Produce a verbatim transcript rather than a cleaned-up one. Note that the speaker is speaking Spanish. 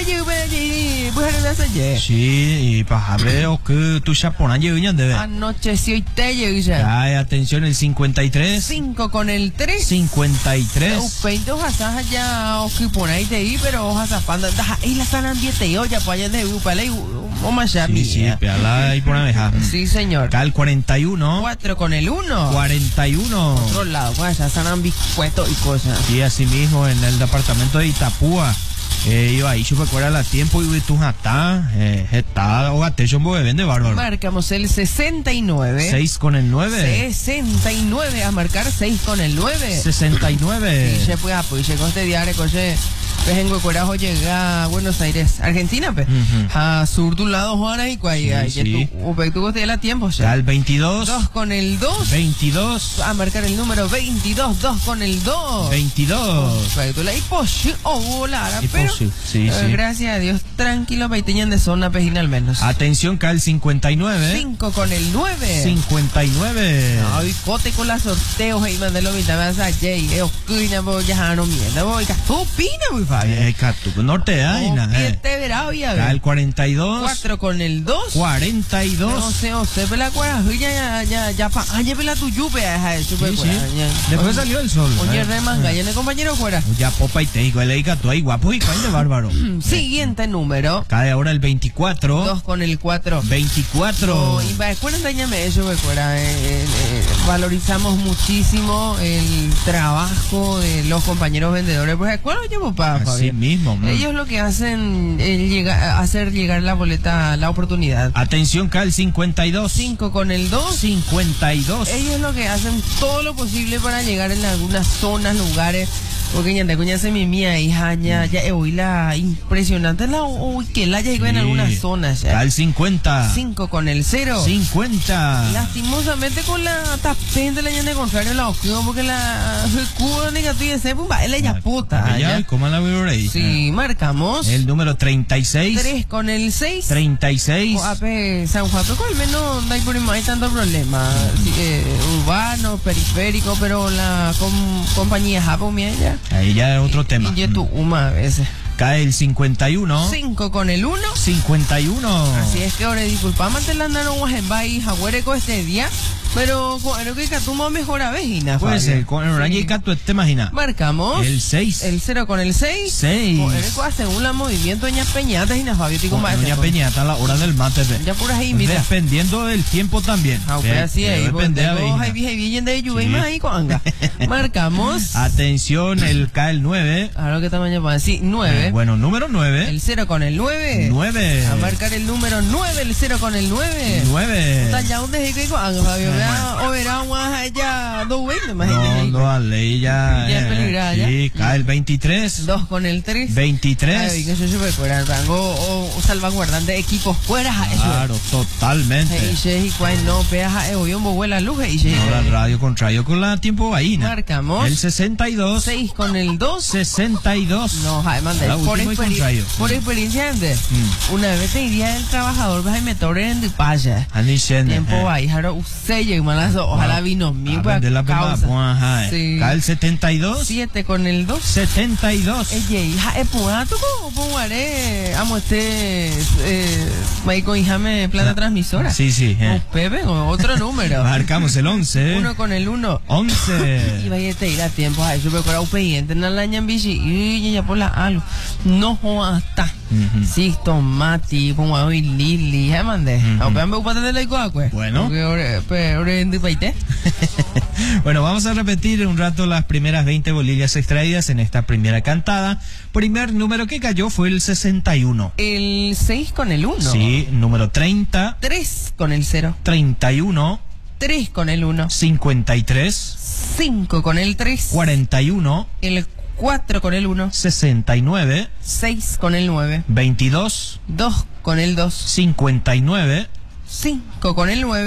yo me pues a las ayer. Sí, y para ver o que tu chapona yo ya debe. Anocheció y te yo ya. Ay, atención, el cincuenta y tres. cinco con el tres. cincuenta y tres. Upeito hojas ya o que por ahí te di, pero hojas zapando. Y la sanan diete yo ya pues allá de upale o más ya. Sí, sí, peala y por abeja. Sí, señor. Cal cuarenta y uno. cuatro con el uno. cuarenta y uno. Otro lado, pues ya sanan bicueto y cosas. Y así mismo en el departamento de Itapúa. Eh, yo ahí yo recuerda la tiempo y tú está, eh, está, o gate, yo me vende bárbaro. Marcamos el sesenta y nueve. seis con el nueve. sesenta y nueve a marcar seis con el nueve. sesenta y nueve. Y se puede apoyar con este diario, coche. Pues en Huecorajo llega a Buenos Aires, Argentina, pues. Uh-huh. A sur tu lado, Juana, y cuay. Sí, sí. Tú, tú te la tiempo, ya. Al veintidós. dos con el dos. veintidós. A marcar el número veintidós, dos con el dos. veintidós. Pues tú la hiposhi o volara, pero. Sí, sí. Eh, gracias a Dios, tranquilo, peiteñan de zona, pejina al menos. Atención, Cal cincuenta y nueve. cinco con el nueve. cincuenta y nueve. Ay, cote con las sorteos ahí, mandelo mi tabas a Jay, eh, oscura, voy ya no mierda, voy, tú opina, muy Fabio. Eh, Catu, norte hay, na, eh. Te verá, oye, a ver. Cal cuarenta y dos. cuatro con el dos. cuarenta y dos. No sé, o sea, pela cuarajilla, ya, ya, ya, pa, ah, ya pela tu yupe, a eso, pues, Sí, sí. Después salió el sol. Oye, eh. re manga, ya no compañero fuera. Ya popa y te digo, el Catu ahí guapo y cuál de bárbaro. Siguiente número. Cae ahora el veinticuatro. dos con el cuatro. veinticuatro. Oh, y va, cuéntame eso, pues, fuera. Eh, eh, eh, valorizamos muchísimo el trabajo de los compañeros vendedores. Pues, ¿cuál lo llevo, papá? Así mismo. Man. Ellos lo que hacen es llegar, hacer llegar la boleta, la oportunidad. Atención, Cal cincuenta y dos. cinco con el dos. cincuenta y dos. Ellos lo que hacen todo lo posible para llegar en algunas zonas, lugares. Porque ya te coñace mi mía hija ya ya hoy la impresionante la uy que la llegó sí. En algunas zonas ya. Cal cincuenta. cinco con el cero. cincuenta. Lastimosamente con la tapente la llana contrario la opción porque la cubo negativa de ese pumba él ella puta. Ya, ¿cómo la veo ahí? Sí, marcamos. El número treinta y seis. tres con el seis. treinta y seis. O A P San Juan, pero al menos no hay por ahí tanto problema. Sí, eh, urbano, periférico, pero la com compañía Japón mía ya. Ahí ya es otro tema. Y yo tu uma a veces. Cae el cincuenta y uno. cinco con el uno. cincuenta y uno. Así es que ahora disculpame te la andaron guajenbay jaguareco este día. Pero creo que Catumo mejor a vejina. Puede ser, con el sí. Catu te imaginas. Marcamos. El seis. El cero con el seis. seis. Según la movimiento ña peñata y na Fabio tico más. Ña peñata a la hora del mate. Ya por ahí mira. Dependiendo del tiempo también. Ah, pues así es. Depende de la hay bien de lluvia y más ahí con marcamos. Atención, el K el nueve. Ahora que estamos llamando así, nueve. Eh, bueno, número nueve. El cero con el nueve. nueve. A marcar el número nueve, el cero con el nueve. nueve. Ya un de que con Fabio o verá allá dos veces más. No, no, ale ya. Ya peligrada ya. Sí, cae el veintitrés. dos con el tres. veintitrés. Ay, que eso se fuera el rango o salvaguardante de equipos fuera. Claro, totalmente. Y se y cuando no peaja hoy un buena luz y se. Ahora radio contrario con la tiempo ahí. Marcamos. El sesenta y dos. seis con el dos. sesenta y dos. No, Jaime, por, experi por experiencia, mm. una vez te iría el trabajador, vas a meter en tu paya. Tiempo ahí, jaro, usted llega malazo, ojalá vino mi para de la causa. Sí. Cal setenta y dos. siete con el dos. setenta y dos. Ella, hija, es puato, como pongaré, amo este, eh, ahí con hija me plata transmisora. Sí, sí. Eh. O Pepe, o otro número. Marcamos el once. Uno con el uno. once. Y vaya a ir a tiempo, ay, yo me acuerdo un pendiente en la año en bici, y ya por la algo. No hasta. Sí, tomate, como hoy lili, ya mandé. Aunque me ocupa de la igual, pues. Bueno. Bueno, vamos a repetir un rato las primeras veinte bolillas extraídas en esta primera cantada. Primer número que cayó fue el sesenta y uno. El seis con el uno. Sí, número treinta. tres con el cero. treinta y uno. tres con el uno. cincuenta y tres. cinco con el tres. cuarenta y uno. El cuatro con el uno. sesenta y nueve. seis con el nueve. veintidós. dos con el dos. cincuenta y nueve. cinco con el nueve.